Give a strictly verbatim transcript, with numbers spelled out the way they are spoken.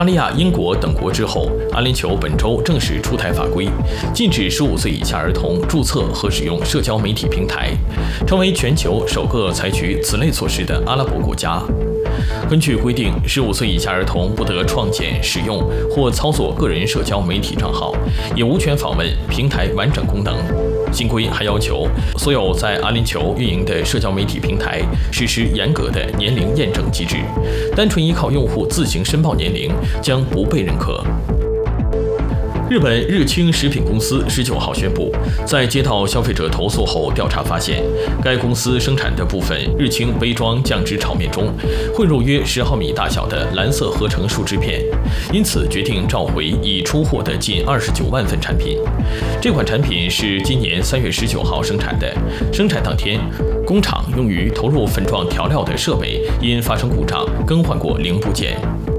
澳大利亚、英国等国之后，阿联酋本周正式出台法规，禁止十五岁以下儿童注册和使用社交媒体平台，成为全球首个采取此类措施的阿拉伯国家。根据规定，十五岁以下儿童不得创建、使用或操作个人社交媒体账号，也无权访问平台完整功能。新规还要求所有在阿联酋运营的社交媒体平台实施严格的年龄验证机制，单纯依靠用户自行申报年龄将不被认可。日本日清食品公司十九号宣布，在接到消费者投诉后，调查发现，该公司生产的部分日清杯装酱汁炒面中混入约十毫米大小的蓝色合成树脂片，因此决定召回已出货的近二十九万份产品。这款产品是今年三月十九号生产的，生产当天，工厂用于投入粉状调料的设备因发生故障更换过零部件。